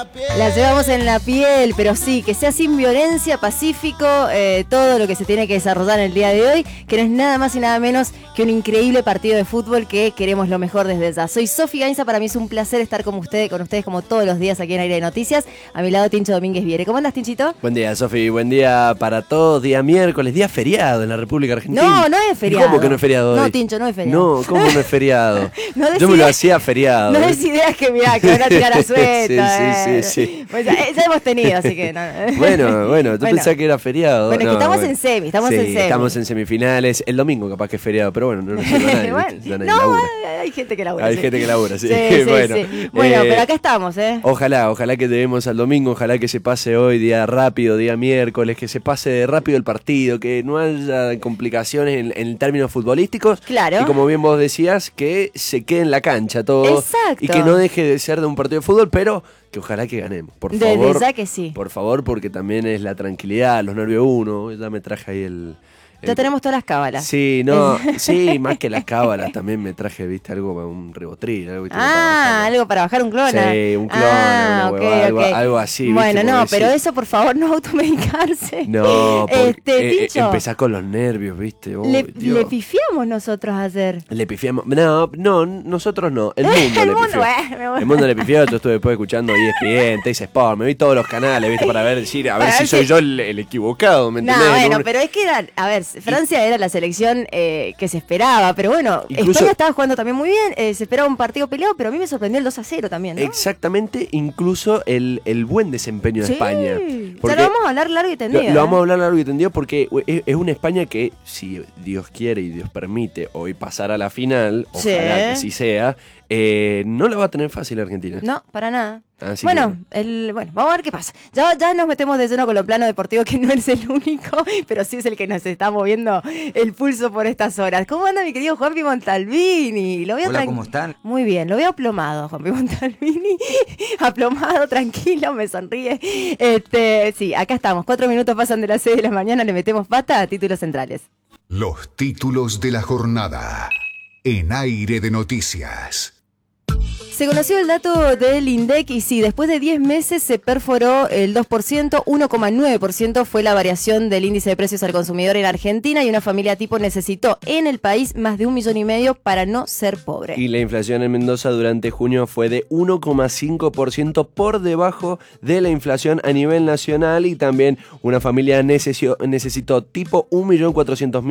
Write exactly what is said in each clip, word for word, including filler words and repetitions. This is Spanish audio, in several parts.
La llevamos en la piel, pero sí, que sea sin violencia, pacífico, eh, todo lo que se tiene que desarrollar en el día de hoy, que no es nada más y nada menos que un increíble partido de fútbol que queremos lo mejor desde ya. Soy Sofi Gainza, para mí es un placer estar con ustedes, con ustedes como todos los días aquí en Aire de Noticias. A mi lado Tincho Domínguez Viere. ¿Cómo andas, Tinchito? Buen día, Sofi, buen día para todos, día miércoles, día feriado en la República Argentina. No, no es feriado. ¿Cómo que no es feriado hoy? No, Tincho, no es feriado. No, ¿cómo no es feriado? No Yo me lo hacía feriado. No des ideas que mirá, que van a tirar a suelta. Sí, sí, sí, sí. Pues ya, ya hemos tenido, así que no. Bueno, bueno, tú Bueno. pensás que era feriado. Bueno, es No, que estamos bueno. en semi, estamos Sí, en semi. estamos en semifinales. El domingo capaz que es feriado, pero bueno, no nos sirve a nadie. Bueno, ¿viste? Ya nadie no, labura. hay gente que labura. Hay sí. gente que labura, sí. Sí, sí, bueno, sí. Bueno, eh, pero acá estamos, ¿eh? Ojalá, ojalá que lleguemos al domingo, ojalá que se pase hoy, día rápido, día miércoles, que se pase de rápido el partido, que no haya complicaciones en, en términos futbolísticos. Claro. Y como bien vos decías, que se quede en la cancha todo. Exacto. Y que no deje de ser de un partido de fútbol, pero que ojalá que ganemos, por Desde favor. ya que sí. Por favor, porque también es la tranquilidad, los nervios uno. Ya me traje ahí el... Ya el- tenemos todas las cábalas. Sí, no, sí, más que las cábalas también me traje, viste, algo, un ribotril, algo, ¿viste? para Ah, bajarlo. algo para bajar un clona. Sí, un clona, Ah, una ok, huevada, algo- ok. algo así, ¿viste? Bueno, no, Porque pero sí. eso por favor no automedicarse. No, porque este, eh, eh, Tincho, empezás con los nervios, ¿viste? Oh, le, Dios. le pifiamos nosotros ayer. Le pifiamos. No, no, nosotros no. El mundo El le mundo, pifió. eh, me voy. El mundo le pifió. Yo estuve después escuchando E S P N, Teis Sport. Me vi todos los canales, ¿viste? Para ver, decir, a ver Para si ver soy si- yo el, el equivocado, ¿me No, entendés? bueno, No, pero es que era, a ver, Francia era la selección eh, que se esperaba, pero bueno, Incluso- España estaba jugando también muy bien, eh, se esperaba un partido peleado, pero a mí me sorprendió el dos a cero también, ¿no? Exactamente, incluso el, el buen desempeño de Sí, España. ya Porque lo vamos a hablar largo y lo, tendido. lo vamos a ¿eh? hablar largo y tendido porque es, es una España que, si Dios quiere y Dios permite, hoy pasar a la final, Sí. ojalá que así sea, eh, no la va a tener fácil Argentina. No, para nada. Así Bueno, el, bueno, vamos a ver qué pasa. Ya, ya nos metemos de lleno con lo plano deportivo, que no es el único, pero sí es el que nos está moviendo el pulso por estas horas. ¿Cómo anda mi querido Juanpi Montalbini? Lo veo Hola, tran- ¿cómo están? Muy bien, lo veo aplomado, Juanpi Montalbini. Aplomado, tranquilo, me sonríe. Este, sí, acá estamos. Cuatro minutos pasan de las seis de la mañana, le metemos pata a títulos centrales. Los títulos de la jornada en Aire de Noticias. Se conoció el dato del INDEC y sí, después de diez meses se perforó el dos por ciento, uno coma nueve por ciento fue la variación del índice de precios al consumidor en Argentina y una familia tipo necesitó en el país más de un millón y medio para no ser pobre. Y la inflación en Mendoza durante junio fue de uno coma cinco por ciento por debajo de la inflación a nivel nacional y también una familia necesitó, necesitó tipo un millón cuatrocientos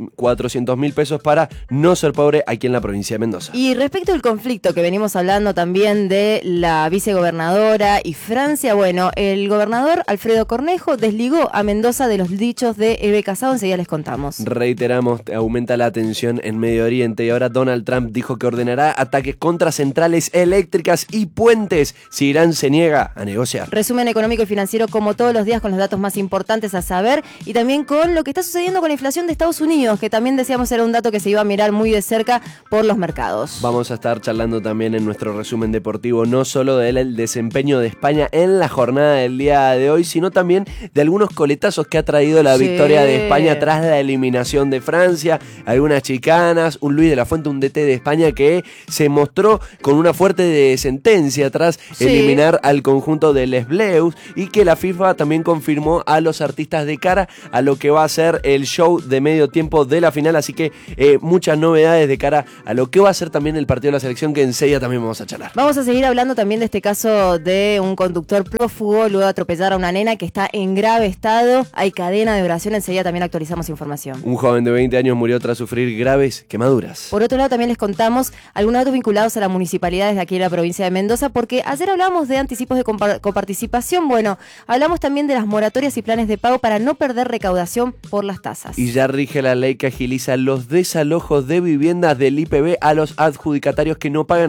mil pesos para no ser pobre aquí en la provincia de Mendoza. Y respecto al conflicto que venimos hablando también de la vicegobernadora y Francia, bueno, el gobernador Alfredo Cornejo desligó a Mendoza de los dichos de Eve Casado, enseguida les contamos. Reiteramos, aumenta la tensión en Medio Oriente y ahora Donald Trump dijo que ordenará ataques contra centrales eléctricas y puentes si Irán se niega a negociar. Resumen económico y financiero como todos los días con los datos más importantes a saber y también con lo que está sucediendo con la inflación de Estados Unidos, que también decíamos era un dato que se iba a mirar muy de cerca por los mercados. Vamos a estar charlando también en nuestro resumen deportivo no solo del desempeño de España en la jornada del día de hoy, sino también de algunos coletazos que ha traído la Sí. victoria de España tras la eliminación de Francia, algunas chicanas, un Luis de la Fuente, un D T de España que se mostró con una fuerte sentencia tras Sí. eliminar al conjunto de Les Bleus y que la FIFA también confirmó a los artistas de cara a lo que va a ser el show de medio tiempo de la final, así que eh, muchas novedades de cara a lo que va a ser también el partido de la selección, que enseguida también vamos a charlar. Vamos a seguir hablando también de este caso de un conductor prófugo luego de atropellar a una nena que está en grave estado. Hay cadena de oración, enseguida también actualizamos información. Un joven de veinte años murió tras sufrir graves quemaduras. Por otro lado, también les contamos algunos datos vinculados a las municipalidades de aquí de la provincia de Mendoza, porque ayer hablamos de anticipos de compa- coparticipación. Bueno, hablamos también de las moratorias y planes de pago para no perder recaudación por las tasas. Y ya rige la ley que agiliza los desalojos de viviendas del I P B a los adjudicatarios que no pagan